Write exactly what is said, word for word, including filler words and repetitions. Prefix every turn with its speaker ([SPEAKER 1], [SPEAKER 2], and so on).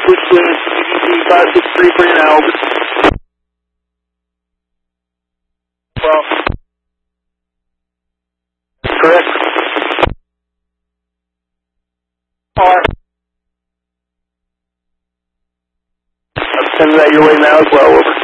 [SPEAKER 1] switch to C D C five six three for you now. Over. Well, correct. R. I'm sending that your way now as well. Over.